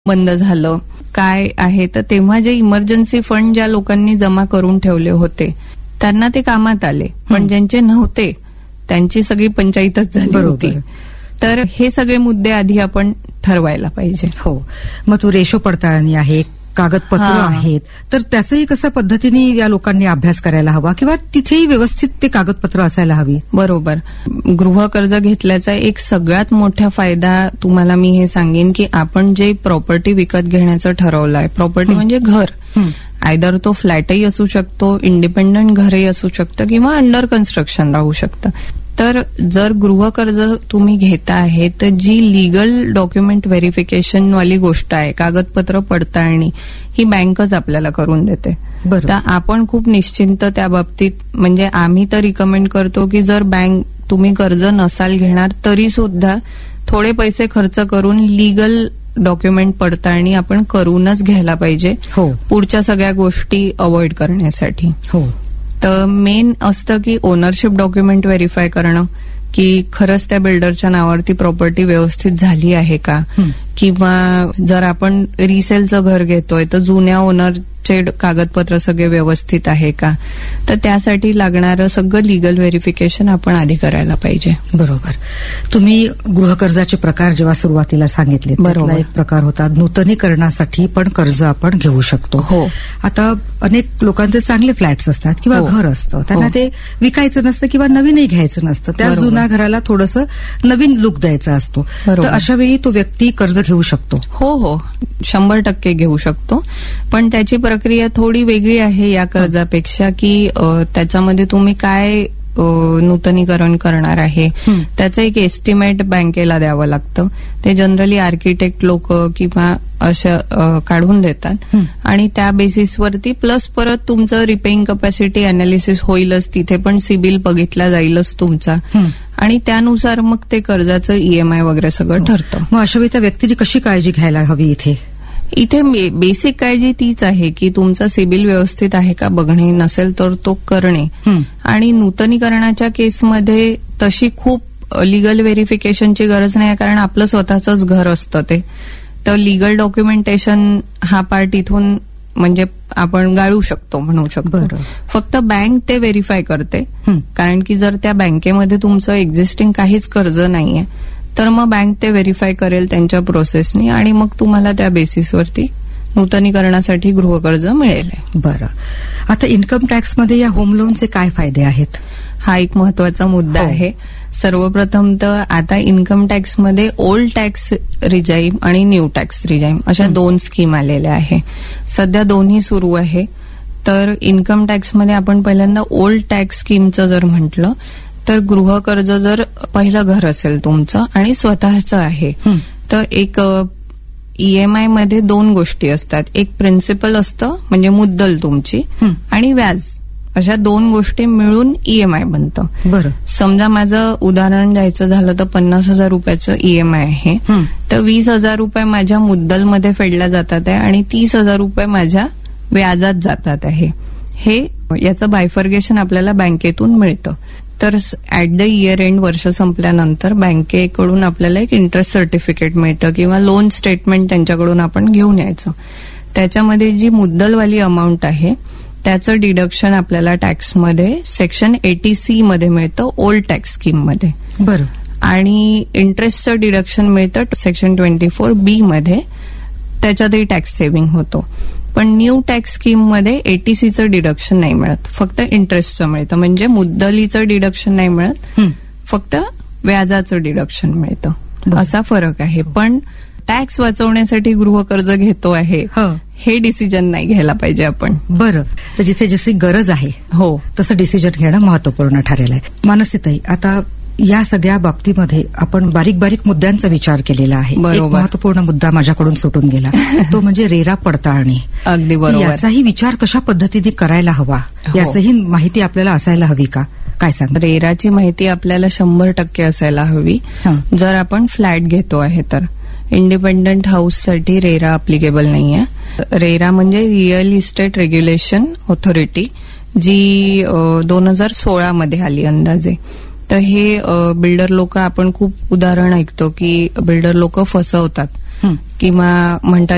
बंद झालं काय आहे, तर तेव्हा जे इमर्जन्सी फंड ज्या लोकांनी जमा करून ठेवले होते त्यांना ते कामात आले, पण ज्यांचे नव्हते त्यांची सगळी पंचायतच झाली होती. तर हे सगळे मुद्दे आधी आपण ठरवायला पाहिजे. हो, मग तो रेशो पडताळणी आहे, कागदपत्र आहेत, तर त्याचंही कसं पद्धतीने या लोकांनी अभ्यास करायला हवा किंवा तिथेही व्यवस्थित ते कागदपत्र असायला हवी. बरोबर. गृहकर्ज घेतल्याचा एक सगळ्यात मोठा फायदा तुम्हाला मी हे सांगेन की आपण जे प्रॉपर्टी विकत घेण्याचं ठरवलं आहे, प्रॉपर्टी म्हणजे घर, आयदर तो फ्लॅटही असू शकतो, इंडिपेंडंट घरही असू शकतं किंवा अंडर कन्स्ट्रक्शन राहू शकतं. तर जर गृहकर्ज तुम्ही घेता आहे तर जी लीगल डॉक्युमेंट व्हेरिफिकेशन वाली गोष्ट आहे, कागदपत्र पडताळणी, ही बँकच आपल्याला करून देते. तर आपण खूप निश्चिंत त्या बाबतीत, म्हणजे आम्ही तर रिकमेंड करतो की जर बँक तुम्ही कर्ज नसाल घेणार तरी सुद्धा थोडे पैसे खर्च करून लीगल डॉक्युमेंट पडताळणी आपण करूनच घ्यायला पाहिजे, पुढच्या सगळ्या गोष्टी अवॉइड करण्यासाठी. तर मेन असतं की ओनरशिप डॉक्युमेंट व्हेरीफाय करणं, की खरंच त्या बिल्डरच्या नावावरती प्रॉपर्टी व्यवस्थित झाली आहे का, किंवा जर आपण रिसेलचं घर घेतोय तर जुन्या ओनरचे कागदपत्र सगळे व्यवस्थित आहे का, तर त्यासाठी लागणारं सगळं लीगल व्हेरिफिकेशन आपण आधी करायला पाहिजे. बरोबर. तुम्ही गृहकर्जाचे प्रकार जेव्हा सुरुवातीला सांगितले, त्यातला एक प्रकार होता नूतनीकरणासाठी पण कर्ज आपण घेऊ शकतो. हो. आता अनेक लोकांचे चांगले फ्लॅट्स असतात किंवा घर असतं, त्यांना ते विकायचं नसतं किंवा नवीनही घ्यायचं नसतं, त्या जुन्या घराला थोडंसं नवीन लुक द्यायचा असतो, तर अशा वेळी तो व्यक्ती कर्ज घेऊ शकतो. हो, 100% घेऊ शकतो. पण त्याची प्रक्रिया थोडी वेगळी आहे या कर्जापेक्षा, की त्याच्यामध्ये तुम्ही काय नूतनीकरण करणार आहे त्याचं एक एस्टिमेट बँकेला द्यावं लागतं. ते जनरली आर्किटेक्ट लोक किंवा असं काढून देतात आणि त्या बेसिसवरती प्लस परत तुमचं रिपेइंग कपॅसिटी अनालिसिस होईलच, तिथे पण सिबिल बघितला जाईलच तुमचा, आणि त्यानुसार मग ते कर्जाचं ईएमआय वगैरे सगळं ठरतं. मग अशा वेळी त्या व्यक्तीची कशी काळजी घ्यायला हवी? इथे बेसिक काळजी तीच आहे की तुमचा सिबिल व्यवस्थित आहे का बघणे, नसेल तर तो करणे. आणि नूतनीकरणाच्या केसमध्ये तशी खूप लीगल व्हेरिफिकेशनची गरज नाही, कारण आपलं स्वतःचंच घर असतं ते. तर लीगल डॉक्युमेंटेशन हा पार्ट इथून म्हणजे आपण गाळू शकतो, म्हणू शकतो. फक्त बँक ते व्हेरीफाय करते, कारण की जर त्या बँकेमध्ये तुमचं एक्झिस्टिंग काहीच कर्ज नाहीये तर मग बँक ते व्हेरीफाय करेल त्यांच्या प्रोसेसनी आणि मग तुम्हाला त्या बेसिसवरती नूतनीकरणासाठी गृहकर्ज मिळेल. बरं. आता इन्कम टॅक्समध्ये या होम लोनचे काय फायदे आहेत? हा एक महत्वाचा मुद्दा आहे. सर्वप्रथम तर आता इन्कम टॅक्समध्ये ओल्ड टॅक्स रिजाईम आणि न्यू टॅक्स रिजाईम अशा 2 स्कीम आलेल्या आहे. सध्या दोन्ही सुरू आहे. तर इन्कम टॅक्समध्ये आपण पहिल्यांदा ओल्ड टॅक्स स्कीमचं जर म्हटलं तर गृहकर्ज जर पहिलं घर असेल तुमचं आणि स्वतःचं आहे तर एक ईएमआय मध्ये 2 गोष्टी असतात. एक प्रिन्सिपल असतं म्हणजे मुद्दल तुमची, आणि व्याज, अशा 2 गोष्टी मिळून ईएमआय बनतं. बरं. समजा माझं उदाहरण द्यायचं झालं तर 50,000 रुपयाचं ईएमआय आहे, तर 20,000 रुपये माझ्या मुद्दलमध्ये फेडल्या जातात आहे आणि 30,000 रुपये माझ्या व्याजात जातात आहे. हे याचं बायफर्गेशन आपल्याला बँकेतून मिळतं. तर ऍट द इयर एंड वर्ष संपल्यानंतर बँकेकडून आपल्याला एक इंटरेस्ट सर्टिफिकेट मिळतं किंवा लोन स्टेटमेंट त्यांच्याकडून आपण घेऊन यायचं. त्याच्यामध्ये जी मुद्दलवाली अमाऊंट आहे त्याचं डिडक्शन आपल्याला टॅक्समध्ये सेक्शन 80C मध्ये मिळतं, ओल्ड टॅक्स स्कीम मध्ये. बरं. आणि इंटरेस्टचं डिडक्शन मिळतं सेक्शन 24B मध्ये, त्याच्यातही टॅक्स सेव्हिंग होतो. पण न्यू टॅक्स स्कीम मध्ये 80Cचं डिडक्शन नाही मिळत, फक्त इंटरेस्टचं मिळतं. म्हणजे मुद्दलीचं डिडक्शन नाही मिळत, फक्त व्याजाचं डिडक्शन मिळतं. असा फरक आहे. पण टॅक्स वाचवण्यासाठी गृहकर्ज घेतो आहे हे डिसिजन नाही घ्यायला पाहिजे आपण. बरं. तर जिथे जशी गरज आहे तसं डिसिजन घेणं महत्वपूर्ण ठरेल आहे. मानसीताई, आता या सगळ्या बाबतीमध्ये आपण बारीक बारीक मुद्द्यांचा विचार केलेला आहे. एक महत्वपूर्ण मुद्दा माझ्याकडून सुटून गेला, तो म्हणजे रेरा पडताळणी. अगदी बरोबर. याचाही विचार कशा पद्धतीने करायला हवा, याचीही माहिती आपल्याला असायला हवी का? काय सांग? रेराची माहिती आपल्याला 100% असायला हवी. जर आपण फ्लॅट घेतो आहे तर इंडिपेंडंट हाऊससाठी रेरा अप्लिकेबल नाहीये. रेरा म्हणजे रिअल इस्टेट रेग्युलेशन ऑथॉरिटी, जी 2016 मध्ये आली अंदाजे. तर हे बिल्डर लोक, आपण खूप उदाहरण ऐकतो की बिल्डर लोक फसवतात किंवा म्हणतात